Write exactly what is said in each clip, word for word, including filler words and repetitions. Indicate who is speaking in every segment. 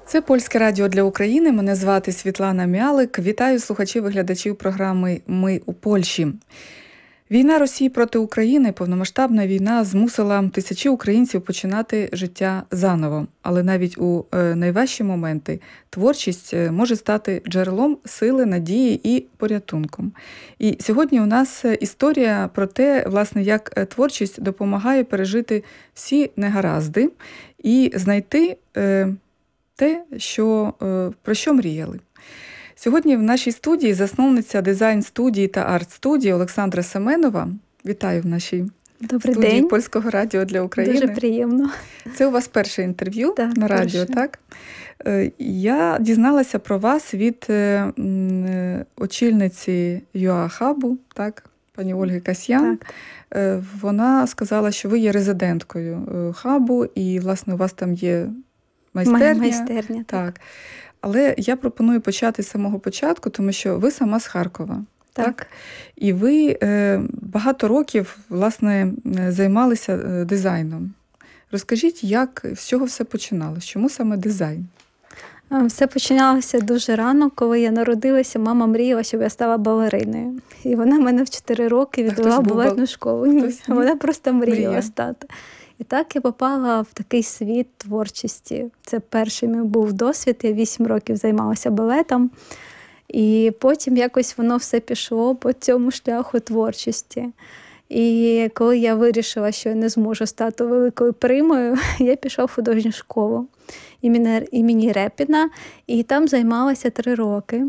Speaker 1: Це Польське радіо для України. Мене звати Світлана Мялик. Вітаю слухачів і глядачів програми «Ми у Польщі». Війна Росії проти України, повномасштабна війна, змусила тисячі українців починати життя заново. Але навіть у найважчі моменти творчість може стати джерелом сили, надії і порятунком. І сьогодні у нас історія про те, власне, як творчість допомагає пережити всі негаразди і знайти те, що, про що мріяли. Сьогодні в нашій студії засновниця дизайн-студії та арт-студії Олександра Семенова. Вітаю в нашій
Speaker 2: Добрий
Speaker 1: студії
Speaker 2: день.
Speaker 1: Польського радіо для України.
Speaker 2: Дуже приємно.
Speaker 1: Це у вас перше інтерв'ю
Speaker 2: так,
Speaker 1: на радіо,
Speaker 2: перше.
Speaker 1: так? Я дізналася про вас від очільниці ЮА-хабу, так, пані Ольги Касьян.
Speaker 2: Так.
Speaker 1: Вона сказала, що ви є резиденткою хабу, і, власне, у вас там є майстерня.
Speaker 2: Майстерня, так.
Speaker 1: так. Але я пропоную почати з самого початку, тому що ви сама з Харкова.
Speaker 2: Так.
Speaker 1: так? І ви е, багато років, власне, займалися дизайном. Розкажіть, як, з чого все починалося? Чому саме дизайн?
Speaker 2: Все починалося дуже рано, коли я народилася. Мама мріяла, щоб я стала балериною. І вона мене в чотири роки відвела в балетну бал... школу. Ні, вона просто мріяла Мрія. стати. І так я попала в такий світ творчості. Це перший мій був досвід. Я вісім років займалася балетом. І потім якось воно все пішло по цьому шляху творчості. І коли я вирішила, що я не зможу стати великою примою, я пішла в художню школу імені, імені Репіна. І там займалася три роки.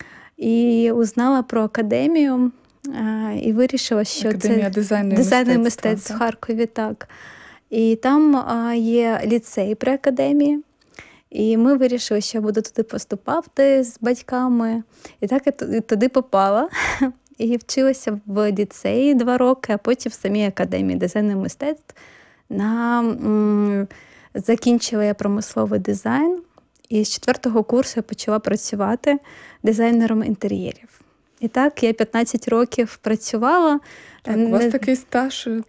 Speaker 2: І узнала про академію. І вирішила, що
Speaker 1: Академія
Speaker 2: це
Speaker 1: дизайну і
Speaker 2: дизайну і
Speaker 1: мистецтва,
Speaker 2: мистецтв в Харкові. Так. І там а, є ліцей при академії, і ми вирішили, що я буду туди поступати з батьками. І так я туди попала. І вчилася в ліцеї два роки, а потім в самій академії дизайну і мистецтв. На, м, закінчила я промисловий дизайн, і з четвертого курсу я почала працювати дизайнером інтер'єрів. І так, я п'ятнадцять років працювала.
Speaker 1: Так, у вас такий стаж